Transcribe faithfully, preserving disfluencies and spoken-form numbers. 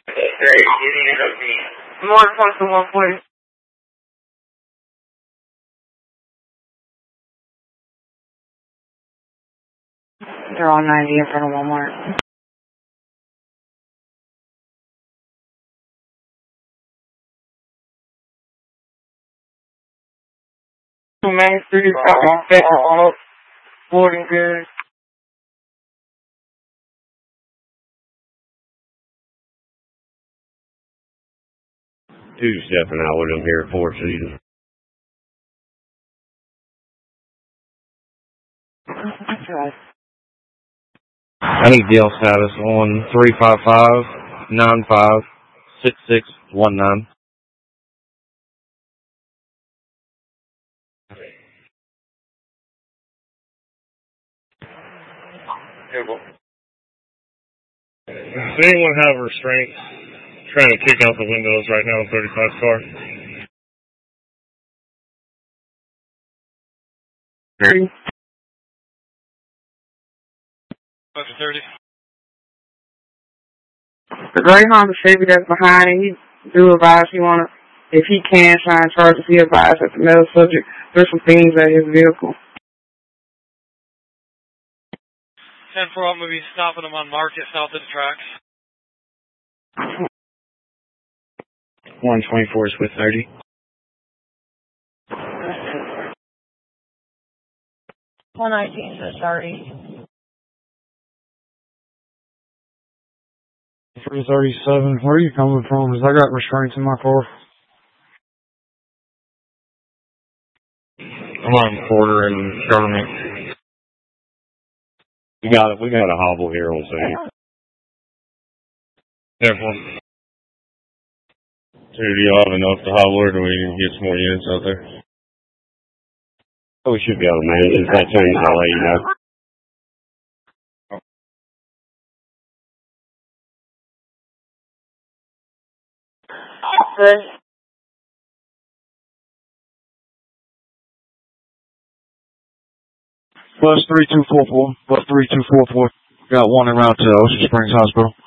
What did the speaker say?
Great, you need to help me. More points than one point. They're all ninety in front of Walmart. Main Street, all sporting goods. Two stepping out with them here at Four Seasons. That's right. I need deal status on three five five nine five six six one nine. Does anyone have restraints trying to kick out the windows right now in thirty-five's car? thirty. Bunch thirty. The Greyhound, the Chevy that's behind him, he do advise he wanna, if he can, try and charge if he advise that the metal subject, there's some things at his vehicle. ten four, I'm going to be stopping them on Market south of the tracks. one twenty-four is with thirty. one nineteen is thirty. three thirty-seven, where are you coming from? Because I got restraints in my car. I'm on Porter and Government. We got it. We got a hobble here on scene. Therefore. So do you have enough to hobble, or do we need to get some more units out there? Oh, we should be able to manage it. If that changes, I'll let you know. Good. Plus three two four four. Plus three two four four. Got one in route to Ocean Springs Hospital.